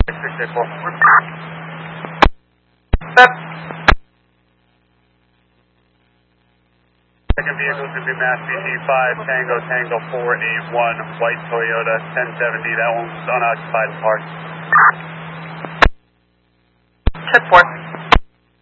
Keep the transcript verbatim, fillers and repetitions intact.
six eight four. Step. Second vehicle is going to be Mass B T five Tango Tango four eight one, white Toyota ten seventy. That one's unoccupied and parked. ten four.